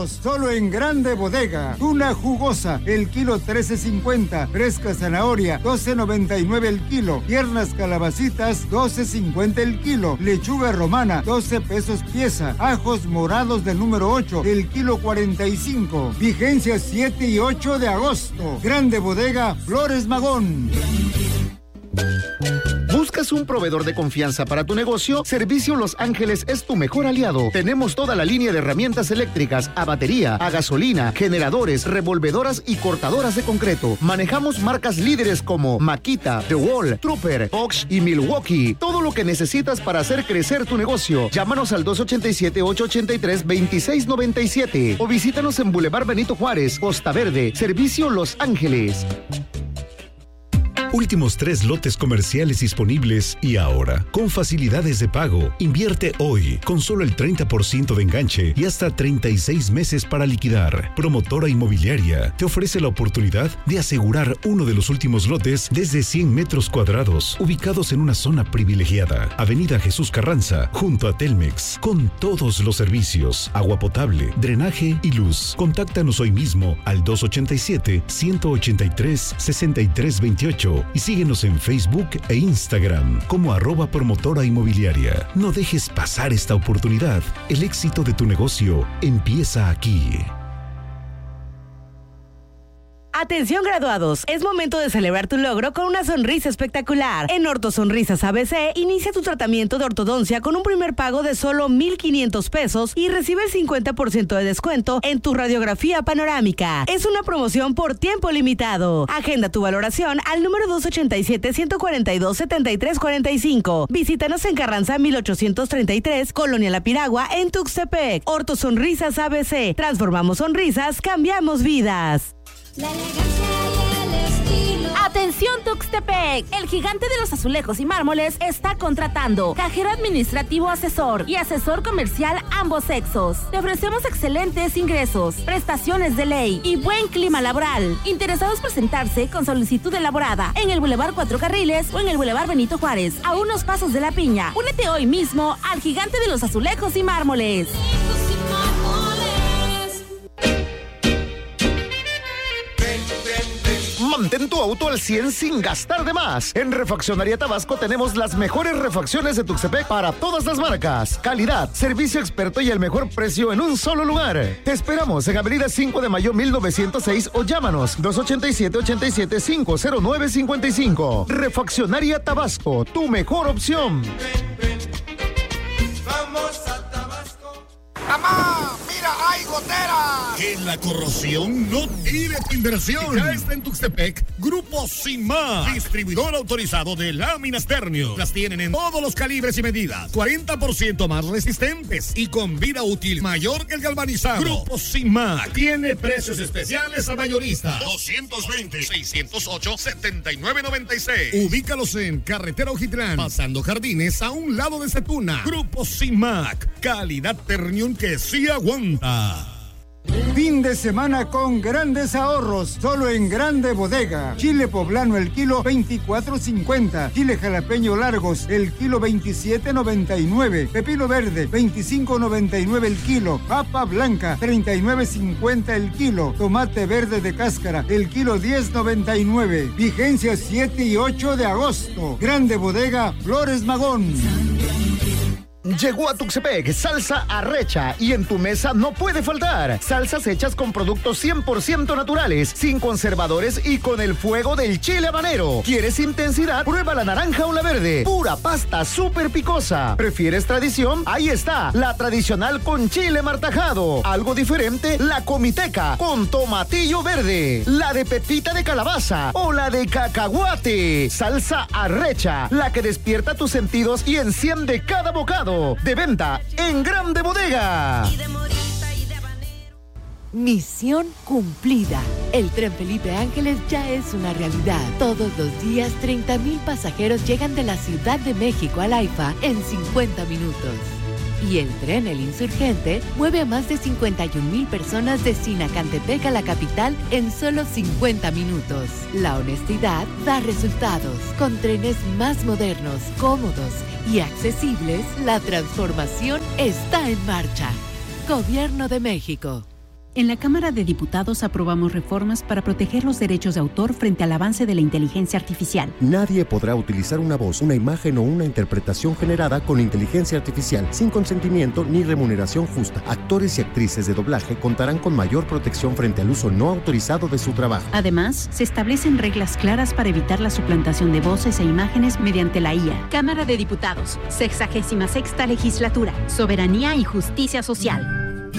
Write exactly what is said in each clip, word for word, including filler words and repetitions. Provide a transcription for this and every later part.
ahorros, solo en Grande Bodega. Tuna jugosa, el kilo trece cincuenta. Fresca zanahoria, doce noventa y nueve el kilo. Piernas calabacitas, doce cincuenta el kilo. Lechuga romana, doce pesos pieza. Ajos morados del número ocho, el kilo cuarenta y cinco. Vigencia siete y ocho de agosto. Grande Bodega, Flores Magón. ¿Buscas un proveedor de confianza para tu negocio? Servicio Los Ángeles es tu mejor aliado. Tenemos toda la línea de herramientas eléctricas, a batería, a gasolina, generadores, revolvedoras y cortadoras de concreto. Manejamos marcas líderes como Makita, The Wall, Trooper, Bosch y Milwaukee. Todo lo que necesitas para hacer crecer tu negocio. Llámanos al dos ochenta y siete, ocho ochenta y tres, veintiséis noventa y siete o visítanos en Boulevard Benito Juárez, Costa Verde. Servicio Los Ángeles. Últimos tres lotes comerciales disponibles y ahora, con facilidades de pago. Invierte hoy, con solo el treinta por ciento de enganche y hasta treinta y seis meses para liquidar. Promotora Inmobiliaria te ofrece la oportunidad de asegurar uno de los últimos lotes desde cien metros cuadrados, ubicados en una zona privilegiada. Avenida Jesús Carranza, junto a Telmex, con todos los servicios, agua potable, drenaje y luz. Contáctanos hoy mismo al dos ochenta y siete, ciento ochenta y tres, sesenta y tres veintiocho y síguenos en Facebook e Instagram como arroba promotora inmobiliaria. No dejes pasar esta oportunidad. El éxito de tu negocio empieza aquí. Atención graduados, es momento de celebrar tu logro con una sonrisa espectacular. En Ortosonrisas A B C, inicia tu tratamiento de ortodoncia con un primer pago de solo mil quinientos pesos y recibe el cincuenta por ciento de descuento en tu radiografía panorámica. Es una promoción por tiempo limitado. Agenda tu valoración al número dos ochenta y siete, ciento cuarenta y dos, setenta y tres cuarenta y cinco. Visítanos en Carranza mil ochocientos treinta y tres, Colonia La Piragua, en Tuxtepec. Ortosonrisas A B C, transformamos sonrisas, cambiamos vidas. La elegancia y el estilo. Atención Tuxtepec, el gigante de los azulejos y mármoles está contratando cajero administrativo asesor y asesor comercial ambos sexos. Te ofrecemos excelentes ingresos, prestaciones de ley y buen clima laboral. Interesados presentarse con solicitud elaborada en el Boulevard Cuatro Carriles o en el Boulevard Benito Juárez, a unos pasos de La Piña. Únete hoy mismo al gigante de los azulejos y mármoles. Mantén tu auto al cien sin gastar de más. En Refaccionaría Tabasco tenemos las mejores refacciones de Tuxtepec para todas las marcas. Calidad, servicio experto y el mejor precio en un solo lugar. Te esperamos en Avenida cinco de Mayo mil novecientos seis o llámanos dos ochenta y siete, ochenta y siete, cinco cero nueve cincuenta y cinco. Refaccionaría Tabasco, tu mejor opción. Ven, ven, vamos a Tabasco. ¡Mamá! ¡Mira, hay goteras! Que la corrosión no tire tu inversión. Ya está en Tuxtepec Grupo Simac, distribuidor autorizado de láminas Ternium. Las tienen en todos los calibres y medidas, cuarenta por ciento más resistentes y con vida útil mayor que el galvanizado. Grupo Simac tiene precios especiales a mayoristas. doscientos veinte, seiscientos ocho, setenta y nueve noventa y seis. Ubícalos en Carretera Ojitlán, pasando Jardines, a un lado de Setuna. Grupo Simac, calidad Ternium que sí aguanta. Fin de semana con grandes ahorros, solo en Grande Bodega. Chile poblano el kilo veinticuatro cincuenta. Chile jalapeño largos el kilo veintisiete noventa y nueve. Pepino verde veinticinco noventa y nueve el kilo. Papa blanca treinta y nueve cincuenta el kilo. Tomate verde de cáscara el kilo diez noventa y nueve. Vigencia siete y ocho de agosto. Grande Bodega, Flores Magón. Llegó a Tuxtepec Salsa Arrecha y en tu mesa no puede faltar. Salsas hechas con productos cien por ciento naturales, sin conservadores y con el fuego del chile habanero. ¿Quieres intensidad? Prueba la naranja o la verde. Pura pasta súper picosa. ¿Prefieres tradición? Ahí está, la tradicional con chile martajado. Algo diferente, la comiteca con tomatillo verde. La de pepita de calabaza o la de cacahuate. Salsa Arrecha, la que despierta tus sentidos y enciende cada bocado. De venta en Grande Bodega. Misión cumplida. El Tren Felipe Ángeles ya es una realidad. Todos los días, treinta mil pasajeros llegan de la Ciudad de México al AIFA en cincuenta minutos. Y el tren El Insurgente mueve a más de cincuenta y un mil personas de Sinacantepec a la capital en solo cincuenta minutos. La honestidad da resultados. Con trenes más modernos, cómodos y accesibles, la transformación está en marcha. Gobierno de México. En la Cámara de Diputados aprobamos reformas para proteger los derechos de autor frente al avance de la inteligencia artificial. Nadie podrá utilizar una voz, una imagen o una interpretación generada con inteligencia artificial sin consentimiento ni remuneración justa. Actores y actrices de doblaje contarán con mayor protección frente al uso no autorizado de su trabajo. Además, se establecen reglas claras para evitar la suplantación de voces e imágenes mediante la I A. Cámara de Diputados, sexagésima sexta legislatura, soberanía y justicia social.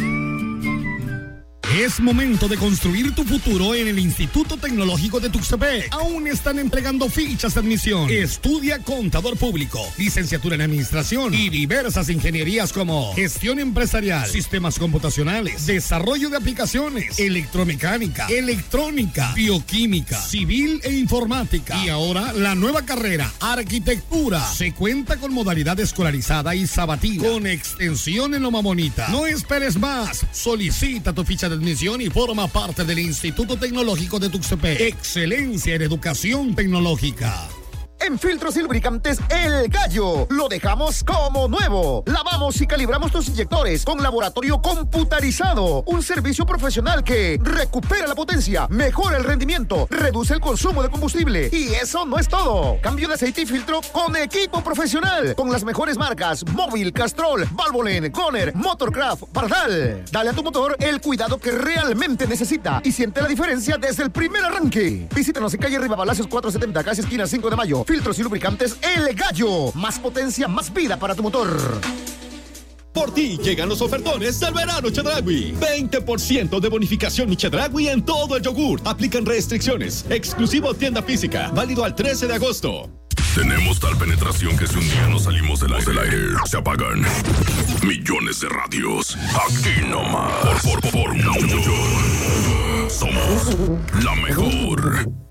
Es momento de construir tu futuro en el Instituto Tecnológico de Tuxtepec. Aún están entregando fichas de admisión. Estudia Contador Público, licenciatura en Administración y diversas ingenierías como Gestión Empresarial, Sistemas Computacionales, Desarrollo de Aplicaciones, Electromecánica, Electrónica, Bioquímica, Civil e Informática. Y ahora la nueva carrera, Arquitectura. Se cuenta con modalidad escolarizada y sabatina, con extensión en Loma Bonita. No esperes más. Solicita tu ficha de admisión y forma parte del Instituto Tecnológico de Tuxtepec. Excelencia en educación tecnológica. En Filtros y Lubricantes El Gallo lo dejamos como nuevo. Lavamos y calibramos tus inyectores con laboratorio computarizado. Un servicio profesional que recupera la potencia, mejora el rendimiento, reduce el consumo de combustible. Y eso no es todo. Cambio de aceite y filtro con equipo profesional. Con las mejores marcas Móvil, Castrol, Valvoline, Goner, Motorcraft, Pardal. Dale a tu motor el cuidado que realmente necesita y siente la diferencia desde el primer arranque. Visítanos en calle Rivapalacios cuatrocientos setenta, casi esquina cinco de mayo. Filtros y Lubricantes El Gallo. Más potencia, más vida para tu motor. Por ti llegan los ofertones del verano Chedraui. veinte por ciento de bonificación Chedraui en todo el yogur. Aplican restricciones. Exclusivo tienda física. Válido al trece de agosto. Tenemos tal penetración que si un día no salimos del aire, del aire se apagan millones de radios. Aquí nomás. Por, por, por mucho. Somos la mejor.